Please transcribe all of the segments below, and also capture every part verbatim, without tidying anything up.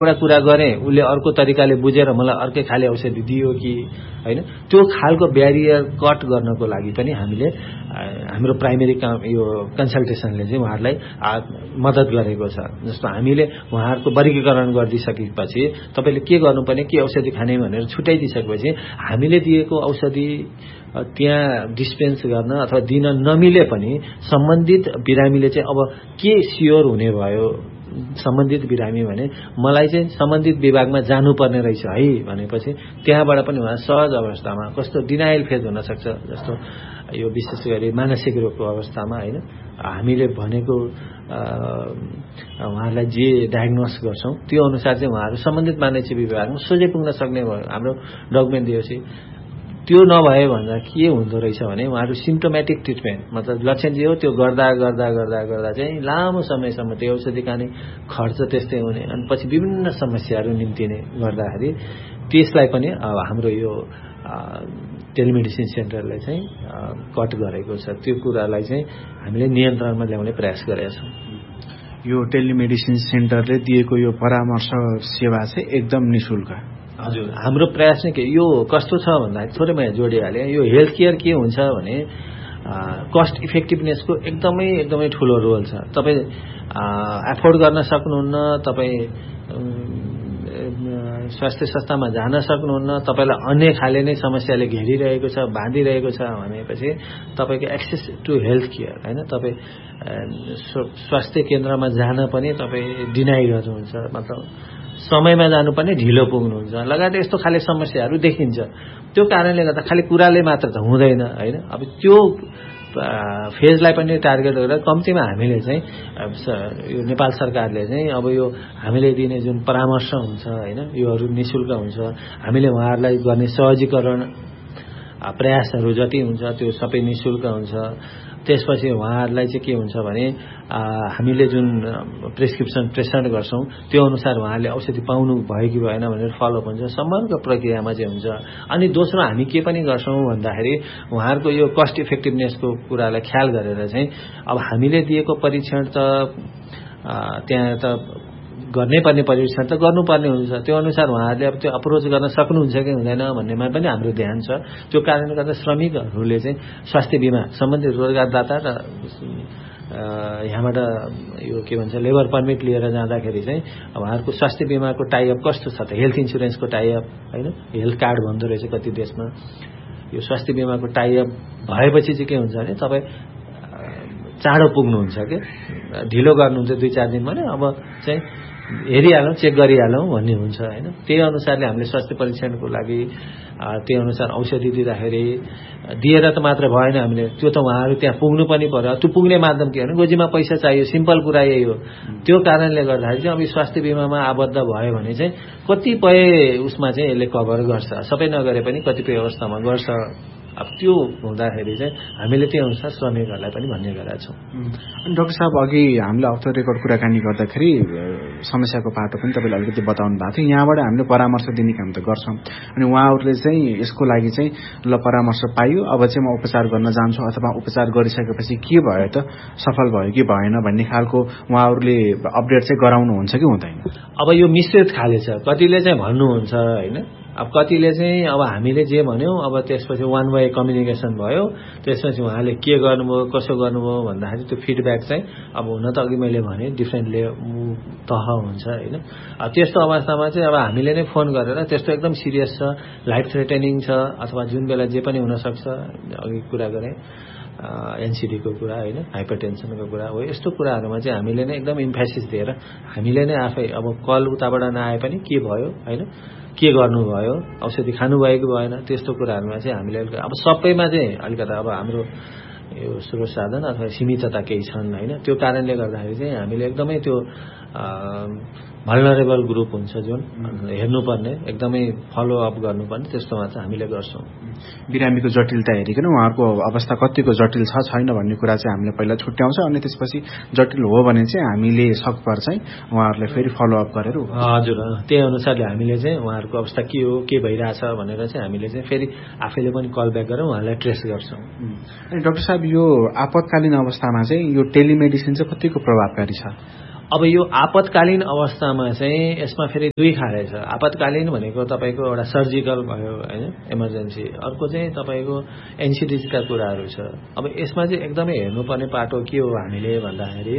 एउटा कुरा गरेँ उसले अर्को तरिकाले बुझेर मलाई अर्कै खाले औषधि दियो कि होइन, त्यो खालको ब्यारियर कट गर्नको लागि पनि हामीले हाम्रो प्राइमेरी यो कन्सल्टेसनले चाहिँ उहाँहरूलाई मद्दत गरेको छ। जस्तो हामीले उहाँहरूको वर्गीकरण गरिदिइसकेपछि तपाईँले के गर्नुपर्ने, के औषधि खाने भनेर छुट्याइदिइसकेपछि हामीले दिएको औषधि त्यहाँ डिस्पेन्स गर्न अथवा दिन नमिले पनि सम्बन्धित बिरामीले चाहिँ अब के स्योर हुने भयो, सम्बन्धित बिरामी भने मलाई चाहिँ सम्बन्धित विभागमा जानुपर्ने रहेछ है भनेपछि त्यहाँबाट पनि उहाँ सहज अवस्थामा, कस्तो डिनाइल फेज हुन सक्छ जस्तो यो विशेष गरी मानसिक रोगको अवस्थामा होइन, हामीले भनेको उहाँहरूलाई जे डायग्नोस गर्छौँ त्यो अनुसार चाहिँ उहाँहरू सम्बन्धित मानसिक विभागमा सोझै पुग्न सक्ने भयो हाम्रो डकुमेन्ट दिएपछि। त्यो नभए भन्दा के हुँदो रहेछ भने उहाँहरू सिम्टोमेटिक ट्रिटमेन्ट मतलब लक्षण जे हो त्यो गर्दा गर्दा गर्दा गर्दा चाहिँ लामो समयसम्म त्यो औषधि खाने खर्च त्यस्तै हुने अनि पछि विभिन्न समस्याहरू निम्तिने गर्दाखेरि त्यसलाई पनि अब हाम्रो यो टेलिमेडिसिन सेन्टरले चाहिँ कट गरेको छ। त्यो कुरालाई चाहिँ हामीले नियन्त्रणमा ल्याउने प्रयास गरेका छौँ। यो टेलिमेडिसिन सेन्टरले दिएको यो परामर्श सेवा चाहिँ एकदम निःशुल्क। हजुर, हाम्रो प्रयास नै के यो कस्तो छ भन्दाखेरि थोरै मैले जोडिहालेँ, यो हेल्थ केयर के हुन्छ भने कस्ट इफेक्टिभनेसको एकदमै एकदमै ठुलो रोल छ। तपाईँ एफोर्ड गर्न सक्नुहुन्न, तपाईँ स्वास्थ्य संस्थामा जान सक्नुहुन्न, तपाईँलाई अन्य खाले नै समस्याले घेरिरहेको छ, बाँधिरहेको छ भनेपछि तपाईँको एक्सेस टु हेल्थ केयर होइन, तपाईँ स्वास्थ्य केन्द्रमा जान पनि तपाईँ डिनाइ गर्नुहुन्छ, मतलब समयमा जानुपर्ने ढिलो पुग्नुहुन्छ लगायत यस्तो खाले समस्याहरू देखिन्छ। त्यो कारणले गर्दा खालि कुराले मात्र त हुँदैन होइन। अब त्यो फेजलाई पनि टार्गेट गरेर कम्तीमा हामीले चाहिँ यो नेपाल सरकारले चाहिँ अब यो हामीले दिने जुन परामर्श हुन्छ होइन, योहरू निःशुल्क हुन्छ। हामीले उहाँहरूलाई गर्ने सहजीकरण प्रयासहरू जति हुन्छ त्यो सबै निःशुल्क हुन्छ। त्यसपछि उहाँहरूलाई चाहिँ के हुन्छ भने हामीले जुन प्रेस्क्रिप्सन प्रेसर गर्छौँ त्यो अनुसार उहाँहरूले औषधि पाउनु भयो कि भएन भनेर फलोअप हुन्छ, समग्र प्रक्रियामा चाहिँ हुन्छ। अनि दोस्रो हामी के पनि गर्छौँ भन्दाखेरि उहाँहरूको यो कस्ट इफेक्टिभनेसको कुरालाई ख्याल गरेर चाहिँ अब हामीले दिएको परीक्षण त त्यहाँ त गर्नै पर्ने परीक्षण त गर्नुपर्ने हुन्छ, त्यो अनुसार उहाँहरूले अब त्यो अप्रोच गर्न सक्नुहुन्छ कि हुँदैन भन्नेमा पनि हाम्रो ध्यान छ। त्यो कारणले गर्दा श्रमिकहरूले चाहिँ स्वास्थ्य बिमा सम्बन्धित रोजगारदाता र यहाँबाट यो के भन्छ लेबर पर्मिट लिएर जाँदाखेरि चाहिँ उहाँहरूको स्वास्थ्य बिमाको टाइअप कस्तो छ त, हेल्थ इन्सुरेन्सको टाइअप होइन, हेल्थ कार्ड भन्दो रहेछ कति देशमा। यो स्वास्थ्य बिमाको टाइअप भएपछि चाहिँ के हुन्छ भने तपाईँ चाँडो पुग्नुहुन्छ कि ढिलो गर्नुहुन्छ दुई चार दिन भने अब चाहिँ हेरिहालौँ चेक गरिहालौँ भन्ने हुन्छ होइन। त्यही अनुसारले हामीले स्वास्थ्य परीक्षणको लागि त्यही अनुसार औषधि दिँदाखेरि दिएर त मात्र भएन, हामीले त्यो त उहाँहरू त्यहाँ पुग्नु पनि पर्यो। त्यो पुग्ने माध्यम के भने गोजीमा पैसा चाहियो, सिम्पल कुरा यही हो। त्यो कारणले गर्दाखेरि चाहिँ अब स्वास्थ्य बिमामा आबद्ध भयो भने चाहिँ कतिपय उसमा चाहिँ यसले कभर गर्छ, सबै नगरे पनि कतिपय अवस्थामा गर्छ। अब त्यो हुँदाखेरि चाहिँ हामीले त्यो अनुसार श्रमिकहरूलाई पनि भन्ने गरेका छौँ। अनि डाक्टर साहब अघि हामीले अफ द रेकर्ड कुराकानी गर्दाखेरि समस्याको पाटो पनि तपाईँले अलिकति बताउनु भएको थियो, यहाँबाट हामीले परामर्श दिने काम त गर्छौँ अनि उहाँहरूले चाहिँ यसको लागि चाहिँ ल परामर्श पाइयो अब चाहिँ म उपचार गर्न जान्छु अथवा उपचार गरिसकेपछि के भयो त सफल भयो कि भएन भन्ने खालको उहाँहरूले अपडेट चाहिँ गराउनुहुन्छ कि हुँदैन? अब यो मिश्रित खाले छ, कतिले चाहिँ भन्नुहुन्छ होइन, अब कतिले चाहिँ अब हामीले जे भन्यौँ अब त्यसपछि वान वे कम्युनिकेसन भयो, त्यसपछि उहाँले के गर्नुभयो कसो गर्नुभयो भन्दाखेरि त्यो फिडब्याक चाहिँ अब हुन त अघि मैले भने डिफ्रेन्ट ले तह हुन्छ होइन। त्यस्तो अवस्थामा चाहिँ अब हामीले नै फोन गरेर त्यस्तो एकदम सिरियस छ, लाइफ थ्रेटनिङ छ अथवा जुन बेला जे पनि हुनसक्छ, अघि कुरा गरेँ एनसिडीको कुरा होइन, हाइपरटेन्सनको कुरा हो, यस्तो कुराहरूमा चाहिँ हामीले नै एकदम इम्फेसिस दिएर हामीले नै आफै अब कल उताबाट नआए पनि के भयो होइन, के गर्नुभयो, औषधि खानुभयो कि भएन, त्यस्तो कुराहरूमा चाहिँ हामीले अब सबैमा चाहिँ अलिकति अब हाम्रो यो स्रोत साधन अथवा सीमितता केही छन् होइन। त्यो कारणले गर्दाखेरि चाहिँ हामीले एकदमै त्यो भल्नरेबल ग्रुप हुन्छ जुन हेर्नुपर्ने, एकदमै फलोअप गर्नुपर्ने, त्यस्तोमा चाहिँ हामीले गर्छौँ। बिरामीको जटिलता हेरिकन उहाँहरूको अवस्था कतिको जटिल छ छैन भन्ने कुरा चाहिँ हामीले पहिला छुट्याउँछ अनि त्यसपछि जटिल हो भने चाहिँ हामीले सकभर चाहिँ उहाँहरूलाई फेरि फलोअप गरेर हजुर त्यही अनुसारले हामीले चाहिँ उहाँहरूको अवस्था के हो के भइरहेछ भनेर चाहिँ हामीले चाहिँ फेरि आफैले पनि कल ब्याक गरेर उहाँलाई ट्रेस गर्छौँ। अनि डाक्टर साहब यो आपतकालीन अवस्थामा चाहिँ यो टेलिमेडिसिन चाहिँ कतिको प्रभावकारी छ? अब यो आपतकालीन अवस्थामा चाहिँ यसमा फेरि दुई खाले छ। आपतकालीन भनेको तपाईँको एउटा सर्जिकल भयो होइन, इमर्जेन्सी। अर्को चाहिँ तपाईँको एनसिडिजका कुराहरू छ। अब यसमा चाहिँ एकदमै हेर्नुपर्ने पाटो के हो हामीले भन्दाखेरि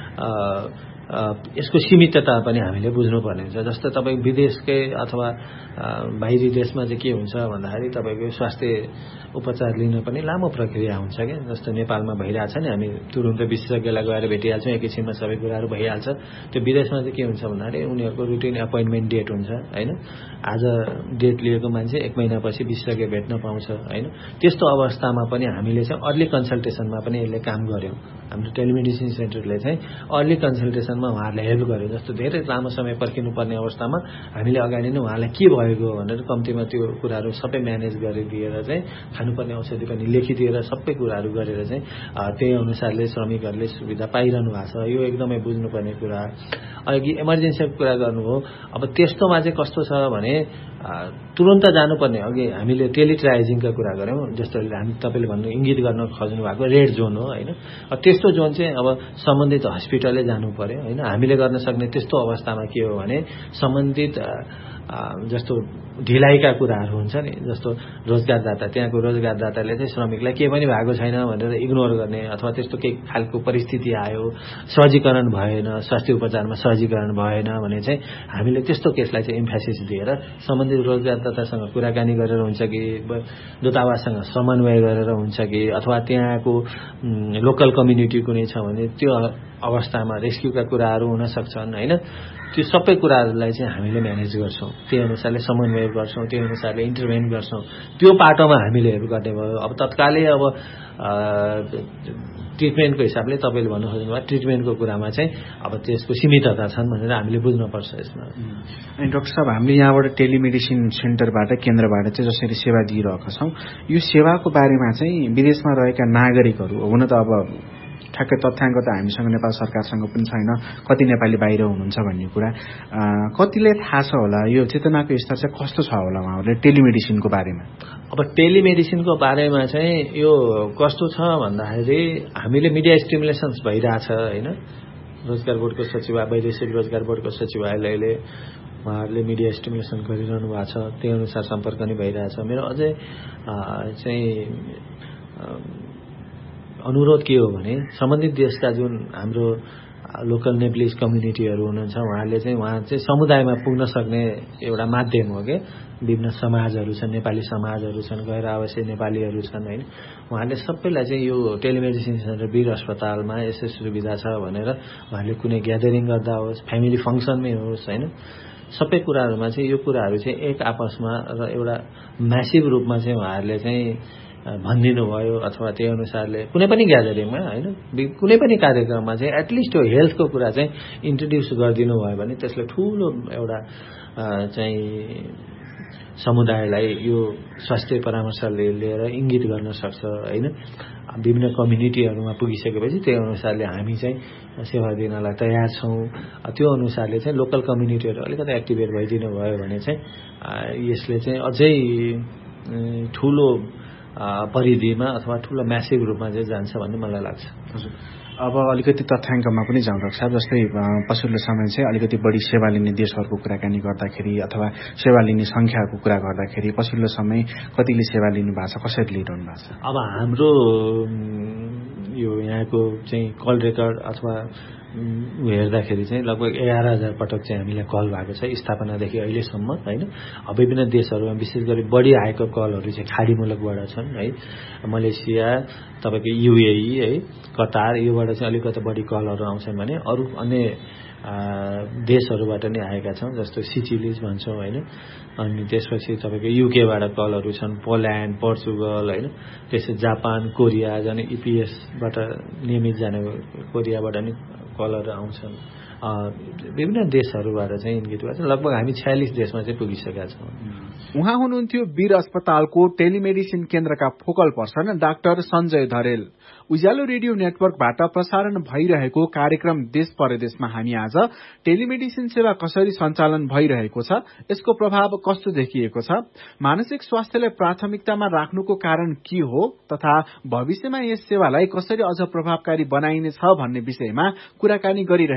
यसको सीमितता पनि हामीले बुझ्नुपर्ने हुन्छ। जस्तो तपाईँ विदेशकै अथवा बाहिरी देशमा चाहिँ के हुन्छ भन्दाखेरि तपाईँको स्वास्थ्य उपचार लिन पनि लामो प्रक्रिया हुन्छ क्या। जस्तो नेपालमा भइरहेछ नि, हामी तुरुन्तै विशेषज्ञलाई गएर भेटिहाल्छौँ, एकैछिनमा सबै कुराहरू भइहाल्छ। त्यो विदेशमा चाहिँ के हुन्छ भन्दाखेरि उनीहरूको रुटिन एपोइन्टमेन्ट डेट हुन्छ होइन। आज डेट लिएको मान्छे एक महिनापछि विशेषज्ञ भेट्न पाउँछ होइन। त्यस्तो अवस्थामा पनि हामीले चाहिँ अर्ली कन्सल्टेसनमा पनि यसले काम गर्यौँ। हाम्रो टेलिमेडिसिन सेन्टरले चाहिँ अर्ली कन्सल्टेसनमा उहाँहरूलाई हेल्प गर्यो। जस्तो धेरै लामो समय पर्खिनुपर्ने अवस्थामा हामीले अगाडि नै उहाँलाई के भएको भनेर कम्तीमा त्यो कुराहरू सबै म्यानेज गरिदिएर चाहिँ खानुपर्ने औषधि पनि लेखिदिएर सबै कुराहरू गरेर चाहिँ त्यही अनुसारले श्रमिकहरूले सुविधा पाइरहनु भएको छ। यो एकदमै बुझ्नुपर्ने कुरा। अघि इमर्जेन्सीको कुरा गर्नुभयो। अब त्यस्तोमा चाहिँ कस्तो छ भने तुरन्त जानुपर्ने, अघि हामीले टेलिट्राइजिङका कुरा गऱ्यौँ। जस्तो हामी तपाईँले भन्नु इङ्गित गर्न खोज्नु भएको रेड जोन हो होइन। त्यस्तो जोन चाहिँ अब सम्बन्धित हस्पिटलले जानु पर्यो होइन। हामीले गर्न सक्ने त्यस्तो अवस्थामा के हो भने सम्बन्धित जस्तो ढिलाइका कुराहरू हुन्छ नि, जस्तो रोजगारदाता, त्यहाँको रोजगारदाताले चाहिँ श्रमिकलाई केही पनि भएको छैन भनेर इग्नोर गर्ने अथवा त्यस्तो केही खालको परिस्थिति आयो, सहजीकरण भएन, स्वास्थ्य उपचारमा सहजीकरण भएन भने चाहिँ हामीले त्यस्तो केसलाई चाहिँ इम्फेसिस दिएर सम्बन्धित रोजगारदातासँग कुराकानी गरेर हुन्छ कि दूतावाससँग समन्वय गरेर हुन्छ कि अथवा त्यहाँको लोकल कम्युनिटी कुनै छ भने त्यो अवस्थामा रेस्क्युका कुराहरू हुन सक्छन् होइन। त्यो सबै कुराहरूलाई चाहिँ हामीले म्यानेज गर्छौँ, त्यही अनुसारले समन्वय गर्छौँ, त्यही अनुसारले इन्टरभेन गर्छौँ। त्यो पाटोमा हामीले हेर्नु गर्ने भयो। अब तत्कालै अब ट्रिटमेन्टको हिसाबले तपाईँले भन्नु खोज्नु भयो ट्रिटमेन्टको कुरामा चाहिँ अब त्यसको सीमितता छन् भनेर हामीले बुझ्नुपर्छ यसमा। अनि डाक्टर साहब, हामीले यहाँबाट टेलिमेडिसिन सेन्टरबाट केन्द्रबाट चाहिँ जसरी सेवा दिइरहेका छौँ, यो सेवाको बारेमा चाहिँ विदेशमा रहेका नागरिकहरू, हुन त अब ठ्याक्कै तथ्याङ्क त हामीसँग नेपाल सरकारसँग पनि छैन, कति नेपाली बाहिर हुनुहुन्छ भन्ने कुरा कतिले थाहा छ होला, यो चेतनाको स्तर चाहिँ कस्तो छ होला उहाँहरूले टेलिमेडिसिनको बारेमा? अब टेलिमेडिसिनको बारेमा चाहिँ यो कस्तो छ भन्दाखेरि हामीले मिडिया स्टिमुलेसन्स भइरहेछ होइन। रोजगार बोर्डको सचिवालय, वैदेशिक रोजगार बोर्डको सचिवालयले उहाँहरूले मिडिया स्टिमुलेसन गरिरहनु भएको छ, त्यही अनुसार सम्पर्क नै भइरहेछ। मेरो अझै चाहिँ अनुरोध के हो भने सम्बन्धित देशका जुन हाम्रो लोकल नेप्लिज कम्युनिटीहरू हुनुहुन्छ उहाँहरूले चाहिँ उहाँ चाहिँ समुदायमा पुग्न सक्ने एउटा माध्यम हो कि। विभिन्न समाजहरू छन्, नेपाली समाजहरू छन्, गैर आवासीय नेपालीहरू छन् होइन। उहाँहरूले सबैलाई चाहिँ यो टेलिमेडिसिन सेन्टर वीर अस्पतालमा यस्तो सुविधा छ भनेर उहाँहरूले कुनै ग्यादरिङ गर्दा होस्, फ्यामिली फङ्सनमै होस् होइन, सबै कुराहरूमा चाहिँ यो कुराहरू चाहिँ एक आपसमा र एउटा म्यासिभ रूपमा चाहिँ उहाँहरूले चाहिँ भनिदिनु भयो अथवा त्यही अनुसारले कुनै पनि ग्यादरिङमा होइन, कुनै पनि कार्यक्रममा चाहिँ एटलिस्ट त्यो हेल्थको कुरा चाहिँ इन्ट्रोड्युस गरिदिनु भयो भने त्यसले ठुलो एउटा चाहिँ समुदायलाई यो स्वास्थ्य परामर्शले लिएर इङ्गित गर्न सक्छ होइन। विभिन्न कम्युनिटीहरूमा पुगिसकेपछि त्यही अनुसारले हामी चाहिँ सेवा दिनलाई तयार छौँ। त्यो अनुसारले चाहिँ लोकल कम्युनिटीहरू अलिकति एक्टिभेट भइदिनु भयो भने चाहिँ यसले चाहिँ अझै ठुलो परिधिमा अथवा ठुलो म्यासिभ रूपमा चाहिँ जान्छ भन्ने मलाई लाग्छ। हजुर, अब अलिकति तथ्याङ्कमा पनि जाउँ डाक्टर साहब। जस्तै पछिल्लो समय चाहिँ अलिकति बढी सेवा लिने देशहरूको कुराकानी गर्दाखेरि अथवा सेवा लिने सङ्ख्याको कुरा गर्दाखेरि पछिल्लो समय कतिले सेवा लिनु भएको छ, कसरी लिइरहनु भएको छ? अब हाम्रो यो यहाँको चाहिँ कल रेकर्ड अथवा हेर्दाखेरि चाहिँ लगभग एघार हजार पटक चाहिँ हामीलाई कल भएको छ स्थापनादेखि अहिलेसम्म होइन। विभिन्न देशहरूमा विशेष गरी बढी आएको कलहरू चाहिँ खाडी मुलुकबाट छन् है। मलेसिया, तपाईँको युएई है, कतार, योबाट चाहिँ अलिकति बढी कलहरू आउँछन् भने अरू अन्य देशहरूबाट नै आएका छौँ, जस्तो सिचिलिज भन्छौँ होइन। अनि त्यसपछि तपाईँको युकेबाट कलहरू छन्, पोल्यान्ड, पोर्चुगल होइन, त्यसै जापान, कोरिया जाने इपिएसबाट नियमित जाने कोरियाबाट नि कलहरू आउँछन्। विभिन्न देशहरूबाट चाहिँ इन्गित भएको छ। लगभग हामी छयालिस देशमा चाहिँ पुगिसकेका छौँ। उहाँ हुनुहुन्थ्यो वीर अस्पतालको टेलिमेडिसिन केन्द्रका फोकल पर्सन डाक्टर सञ्जय धरेल। उज्यालो रेडियो नेटवर्कबाट प्रसारण भइरहेको कार्यक्रम देश परदेशमा हामी आज टेलिमेडिसिन सेवा कसरी सञ्चालन भइरहेको छ, यसको प्रभाव कस्तो देखिएको छ, मानसिक स्वास्थ्यलाई प्राथमिकतामा राख्नुको कारण के हो तथा भविष्यमा यस सेवालाई कसरी अझ प्रभावकारी बनाइनेछ भन्ने विषयमा कुराकानी गरिरहेका छौं।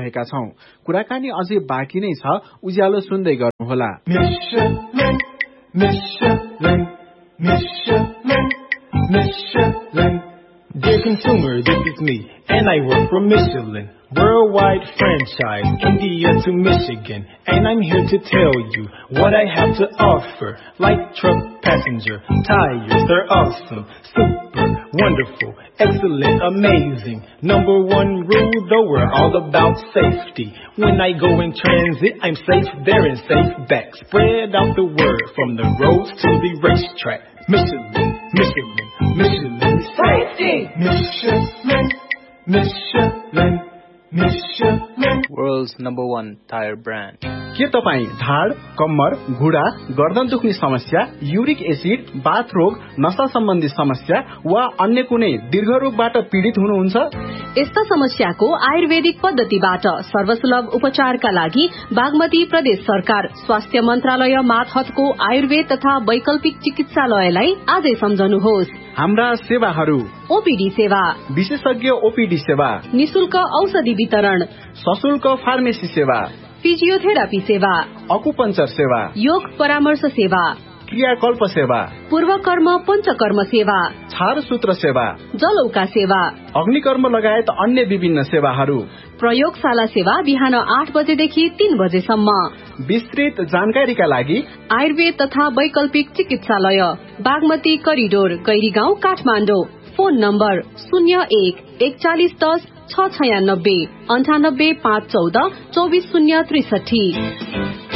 कुराकानी अझै बाँकी नै छ, उज्यालो सुन्दै गर्नुहोला। Michelin, Michelin, Michelin, Michelin. Dear consumer, this is me, and I work for Michelin. Worldwide franchise, India to Michigan. And I'm here to tell you what I have to offer. Light truck passenger, tires, they're awesome. Super, wonderful, excellent, amazing. Number one rule, though, we're all about safety. When I go in transit, I'm safe there and safe back. Spread out the word from the roads to the racetrack. Michelin, Michelin, Michelin, safety. Michelin, Michelin, Michelin. World's number one tire brand. के तपाईँ ढाड, कम्मर, घुँडा, गर्दन दुख्ने समस्या, uric acid, बाथ रोग, नशा सम्बन्धी समस्या वा अन्य कुनै दीर्घ रोगबाट पीडित हुनुहुन्छ? यस्ता समस्याको आयुर्वेदिक पद्धतिबाट सर्वसुलभ उपचारका लागि बागमती प्रदेश सरकार स्वास्थ्य मन्त्रालय मातहतको आयुर्वेद तथा वैकल्पिक चिकित्सालयलाई आजै सम्झनुहोस्। हाम्रा सेवाहरू: ओपीडी सेवा, विशेषज्ञ ओपीडी सेवा, निशुल्क औषधि वितरण, सशुल्क फार्मेसी सेवा, फिजियोथेरापी सेवा, अकुपञ्चर सेवा, योग परामर्श सेवा, क्रियाकल्प सेवा, पूर्वकर्म पञ्चकर्म सेवा, छारसूत्र सेवा, जलौका सेवा, अग्निकर्म लगायत अन्य विभिन्न सेवाहरू, प्रयोगशाला सेवा बिहान आठ बजेदेखि तीन बजेसम्म। विस्तृत जानकारीका लागि आयुर्वेद तथा वैकल्पिक चिकित्सालय, Bagmati corridor, Gairigaun, Kathmandu. Phone number शून्य एक एकचालिस दस छ छयानब्बे अन्ठानब्बे पाँच चौध चौबिस शून्य त्रिसठी।